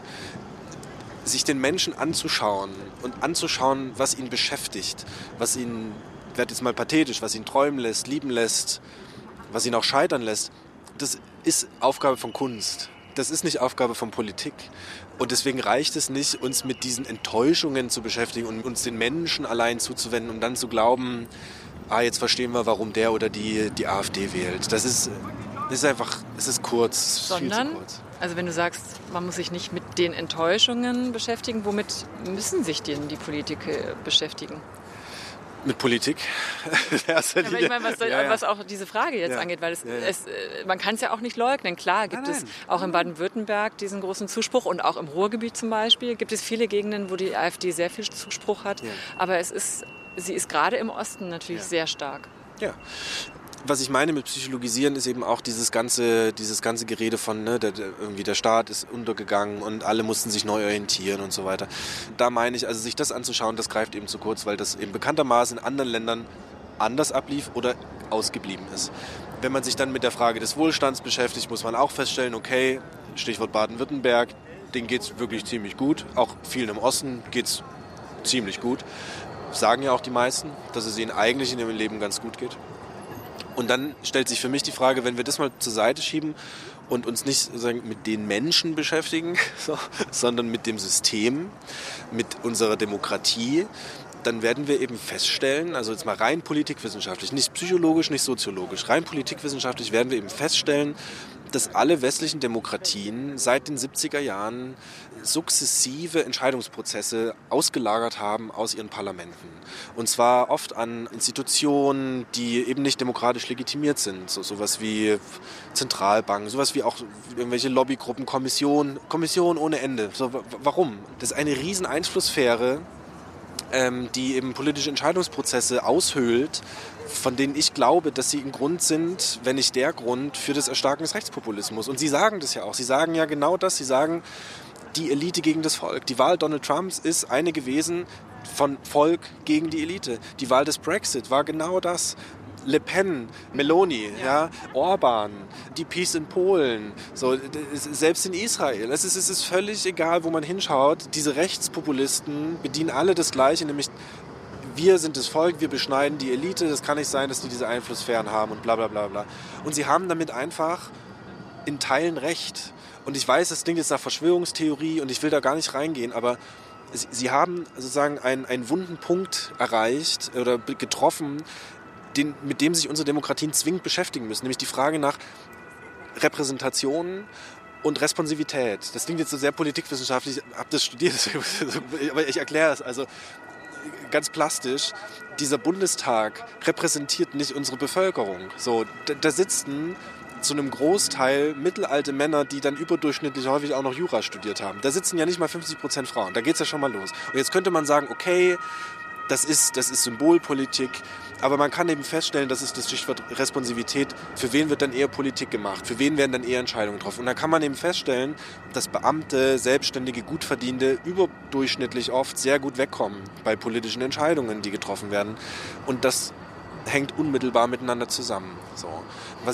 Sich den Menschen anzuschauen und anzuschauen, was ihn beschäftigt, was ihn, ich werde jetzt mal pathetisch, was ihn träumen lässt, lieben lässt, was ihn auch scheitern lässt, das ist Aufgabe von Kunst. Das ist nicht Aufgabe von Politik. Und deswegen reicht es nicht, uns mit diesen Enttäuschungen zu beschäftigen und uns den Menschen allein zuzuwenden, um dann zu glauben, ah, jetzt verstehen wir, warum der oder die die AfD wählt. Das ist, das ist einfach, es ist kurz, Sondern, viel zu kurz. Also wenn du sagst, man muss sich nicht mit den Enttäuschungen beschäftigen, womit müssen sich denn die Politiker beschäftigen? Mit Politik. Ja, aber ich meine, was, ja, ja. was auch diese Frage jetzt ja. angeht, weil es, ja, ja. es, man kann es ja auch nicht leugnen. Klar gibt nein, nein. es auch in Baden-Württemberg diesen großen Zuspruch und auch im Ruhrgebiet zum Beispiel gibt es viele Gegenden, wo die AfD sehr viel Zuspruch hat. Ja. Aber es ist, sie ist gerade im Osten natürlich ja. sehr stark. Ja. Was ich meine mit Psychologisieren ist eben auch dieses ganze, dieses ganze Gerede von, ne, der, der, irgendwie der Staat ist untergegangen und alle mussten sich neu orientieren und so weiter. Da meine ich, also sich das anzuschauen, das greift eben zu kurz, weil das eben bekanntermaßen in anderen Ländern anders ablief oder ausgeblieben ist. Wenn man sich dann mit der Frage des Wohlstands beschäftigt, muss man auch feststellen, okay, Stichwort Baden-Württemberg, denen geht es wirklich ziemlich gut. Auch vielen im Osten geht es ziemlich gut. Sagen ja auch die meisten, dass es ihnen eigentlich in ihrem Leben ganz gut geht. Und dann stellt sich für mich die Frage, wenn wir das mal zur Seite schieben und uns nicht sozusagen mit den Menschen beschäftigen, so, sondern mit dem System, mit unserer Demokratie, dann werden wir eben feststellen, also jetzt mal rein politikwissenschaftlich, nicht psychologisch, nicht soziologisch, rein politikwissenschaftlich werden wir eben feststellen, dass alle westlichen Demokratien seit den siebziger Jahren sukzessive Entscheidungsprozesse ausgelagert haben aus ihren Parlamenten. Und zwar oft an Institutionen, die eben nicht demokratisch legitimiert sind. So sowas wie Zentralbanken, sowas wie auch irgendwelche Lobbygruppen, Kommissionen, Kommissionen ohne Ende. So, w- warum? Das ist eine riesen Einflusssphäre, ähm, die eben politische Entscheidungsprozesse aushöhlt, von denen ich glaube, dass sie ein Grund sind, wenn nicht der Grund für das Erstarken des Rechtspopulismus. Und sie sagen das ja auch. Sie sagen ja genau das. Sie sagen, die Elite gegen das Volk. Die Wahl Donald Trumps ist eine gewesen von Volk gegen die Elite. Die Wahl des Brexit war genau das. Le Pen, Meloni, ja. Ja, Orban, die Peace in Polen, so, selbst in Israel. Es ist, es ist völlig egal, wo man hinschaut. Diese Rechtspopulisten bedienen alle das Gleiche, nämlich wir sind das Volk, wir beschneiden die Elite, das kann nicht sein, dass die diese Einflusssphären haben und bla bla bla bla. Und sie haben damit einfach in Teilen recht. Und ich weiß, das klingt jetzt nach Verschwörungstheorie und ich will da gar nicht reingehen, aber Sie, Sie haben sozusagen einen, einen wunden Punkt erreicht oder getroffen, den, mit dem sich unsere Demokratien zwingend beschäftigen müssen, nämlich die Frage nach Repräsentation und Responsivität. Das klingt jetzt so sehr politikwissenschaftlich, ich habe das studiert, aber ich erkläre es also ganz plastisch. Dieser Bundestag repräsentiert nicht unsere Bevölkerung. So, da, da sitzen zu einem Großteil mittelalte Männer, die dann überdurchschnittlich häufig auch noch Jura studiert haben. Da sitzen ja nicht mal fünfzig Prozent Frauen. Da geht es ja schon mal los. Und jetzt könnte man sagen, okay, das ist, das ist Symbolpolitik, aber man kann eben feststellen, das ist das Stichwort Responsivität, für wen wird dann eher Politik gemacht, für wen werden dann eher Entscheidungen getroffen. Und da kann man eben feststellen, dass Beamte, Selbstständige, Gutverdienende überdurchschnittlich oft sehr gut wegkommen bei politischen Entscheidungen, die getroffen werden. Und das hängt unmittelbar miteinander zusammen. So. Was